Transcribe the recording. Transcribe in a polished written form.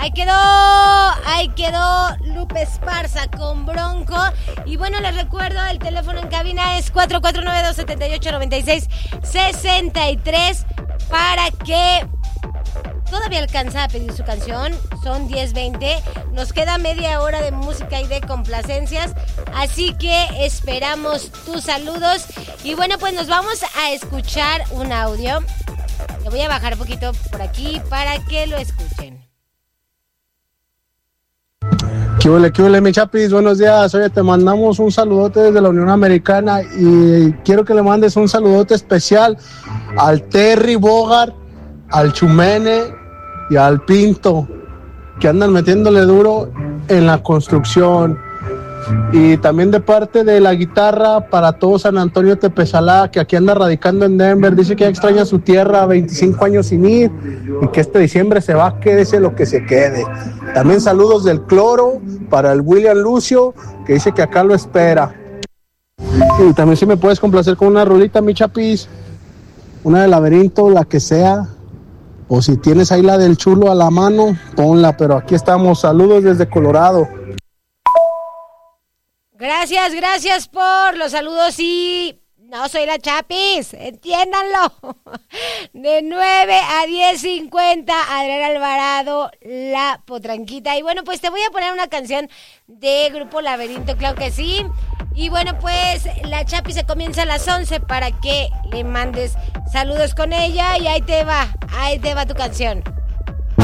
Ahí quedó Lupe Esparza con Bronco. Y bueno, les recuerdo, el teléfono en cabina es 449-278-9663 para que todavía alcanza a pedir su canción. Son 10:20. Nos queda media hora de música y de complacencias. Así que esperamos tus saludos. Y bueno, pues nos vamos a escuchar un audio. Le voy a bajar un poquito por aquí para que lo escuchen. ¿Qué huele, mi chapis? Buenos días. Oye, te mandamos un saludote desde la Unión Americana y quiero que le mandes un saludote especial al Terry Bogart, al Chumene y al Pinto, que andan metiéndole duro en la construcción. Y también de parte de la guitarra para todo San Antonio Tepezalá, que aquí anda radicando en Denver. Dice que ya extraña su tierra, 25 años sin ir, y que este diciembre se va, quédese lo que se quede. También saludos del Cloro para el William Lucio, que dice que acá lo espera. Y también si me puedes complacer con una rolita, mi chapis, una de Laberinto, la que sea, o si tienes ahí la del Chulo a la mano, ponla. Pero aquí estamos. Saludos desde Colorado. Gracias por los saludos y no soy la Chapis, entiéndanlo. De 9 a 10:50, Adrián Alvarado, La Potranquita. Y bueno, pues te voy a poner una canción de Grupo Laberinto, claro que sí. Y bueno, pues la Chapis se comienza a las 11 para que le mandes saludos con ella y ahí te va tu canción.